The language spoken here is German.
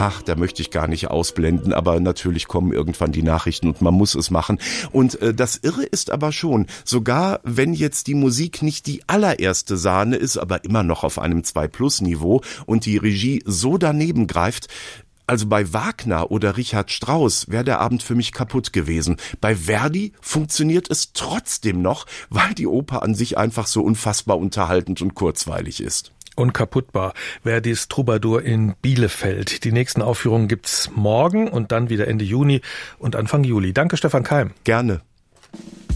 ach, da möchte ich gar nicht ausblenden, aber natürlich kommen irgendwann die Nachrichten und man muss es machen. Und das Irre ist aber schon, sogar wenn jetzt die Musik nicht die allererste Sahne ist, aber immer noch auf einem 2+-Niveau und die Regie so daneben greift, also bei Wagner oder Richard Strauss wäre der Abend für mich kaputt gewesen. Bei Verdi funktioniert es trotzdem noch, weil die Oper an sich einfach so unfassbar unterhaltend und kurzweilig ist. Unkaputtbar. Verdis Troubadour in Bielefeld. Die nächsten Aufführungen gibt's morgen und dann wieder Ende Juni und Anfang Juli. Danke, Stefan Keim. Gerne.